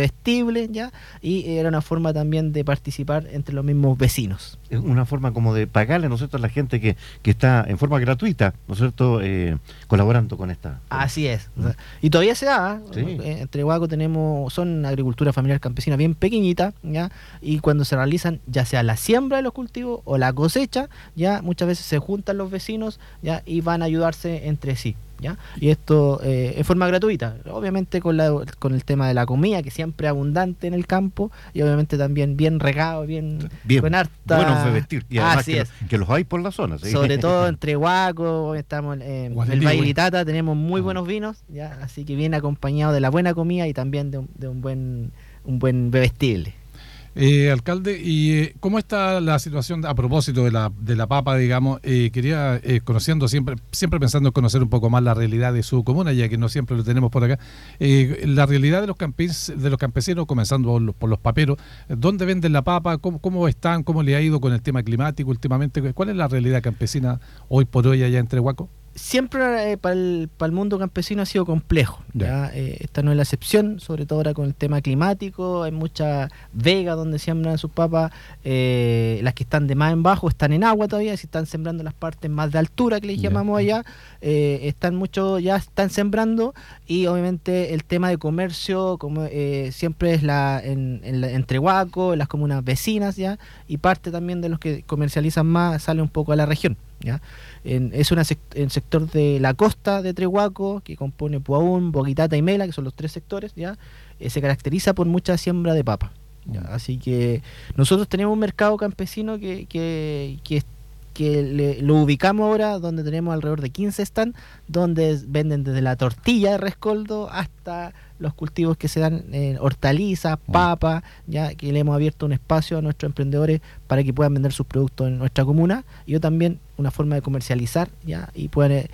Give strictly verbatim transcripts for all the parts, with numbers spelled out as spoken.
bebestibles, ¿ya? Y era una forma también de participar entre los mismos vecinos. Es una forma como de pagarle, ¿no es cierto?, a la gente que, que está en forma gratuita, ¿no es cierto?, eh, colaborando con esta. Con Así es. ¿Mm? Y todavía se da. Sí. En Trehuaco tenemos, son agricultura familiar campesina bien pequeñita, ¿ya? Y cuando se realizan ya sea la siembra de los cultivos o la cosecha, ya muchas veces se juntan los vecinos, ya, y van a ayudarse entre sí, ¿ya? Y esto eh, en forma gratuita, obviamente con la con el tema de la comida, que siempre es abundante en el campo, y obviamente también bien regado, bien, bien con harta... buenos de vestir, y además Así que, es. lo, que los hay por la zona, ¿sí? Sobre todo en Trehuaco, estamos en el Valle Litata, tenemos muy Ah. buenos vinos, ya, así que viene acompañado de la buena comida y también de un, de un buen un buen bebestible. Eh, alcalde, ¿y eh, cómo está la situación a propósito de la de la papa, digamos? Eh, quería, eh, conociendo siempre, siempre pensando en conocer un poco más la realidad de su comuna, ya que no siempre lo tenemos por acá, eh, la realidad de los campes, de los campesinos, comenzando por los, por los paperos, ¿dónde venden la papa? ¿Cómo, cómo están? ¿Cómo le ha ido con el tema climático últimamente? ¿Cuál es la realidad campesina hoy por hoy allá en Trehuaco? Siempre eh, para el, para el mundo campesino ha sido complejo, ¿ya? Ya. Eh, esta no es la excepción, sobre todo ahora con el tema climático. Hay muchas vegas donde siembran sus papas, eh, las que están de más en bajo están en agua todavía, si están sembrando las partes más de altura que les Ya. llamamos allá, eh, están mucho, ya están sembrando, y obviamente el tema de comercio, como eh, siempre es la en, en, la, en Trehuaco, en las comunas vecinas, ya, y parte también de los que comercializan más sale un poco a la región, ¿ya? En, es una sect el sector de la costa de Trehuaco, que compone Puaún, Boquitata y Mela, que son los tres sectores, ya, eh, se caracteriza por mucha siembra de papa, ¿ya? Así que nosotros tenemos un mercado campesino que, que, que, que le, lo ubicamos ahora, donde tenemos alrededor de quince stands, donde venden desde la tortilla de rescoldo hasta los cultivos que se dan en hortalizas, papas, ya que le hemos abierto un espacio a nuestros emprendedores para que puedan vender sus productos en nuestra comuna, y yo también una forma de comercializar, ya, y puedan eh,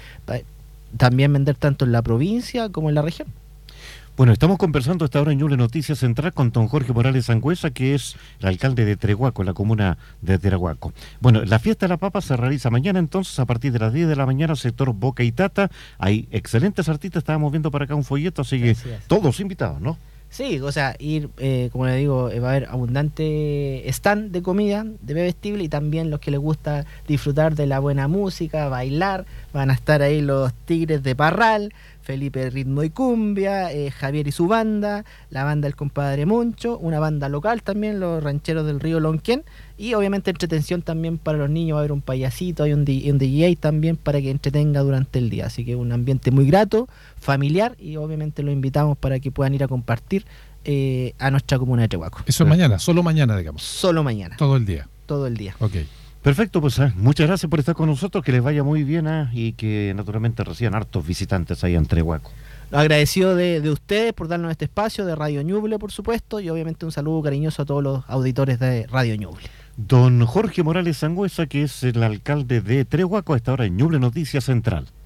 también vender tanto en la provincia como en la región. Bueno, estamos conversando a esta hora en Ñuble Noticias Central con don Jorge Morales Sangüesa, que es el alcalde de Trehuaco, la comuna de Trehuaco. Bueno, la fiesta de la papa se realiza mañana, entonces, a partir de las diez de la mañana, sector Boca y Tata. Hay excelentes artistas, estábamos viendo para acá un folleto, así que Así es. todos invitados, ¿no? Sí, o sea, ir, eh, como le digo, eh, va a haber abundante stand de comida, de bebestible, y también los que les gusta disfrutar de la buena música, bailar, van a estar ahí los Tigres de Parral, Felipe Ritmo y Cumbia, eh, Javier y su banda, la banda El Compadre Moncho, una banda local también, los rancheros del río Lonquén, y obviamente entretención también para los niños, va a haber un payasito, hay un, D- un D J también para que entretenga durante el día, así que un ambiente muy grato, familiar, y obviamente los invitamos para que puedan ir a compartir eh, a nuestra comuna de Trehuaco. Eso es mañana, solo mañana, digamos. Solo mañana, Todo el día. todo el día. Ok. Perfecto, pues eh, muchas gracias por estar con nosotros, que les vaya muy bien eh, y que naturalmente reciban hartos visitantes ahí en Trehuaco. Agradecido de, de ustedes por darnos este espacio, de Radio Ñuble, por supuesto, y obviamente un saludo cariñoso a todos los auditores de Radio Ñuble. Don Jorge Morales Sangüesa, que es el alcalde de Trehuaco, a esta hora en Ñuble Noticias Central.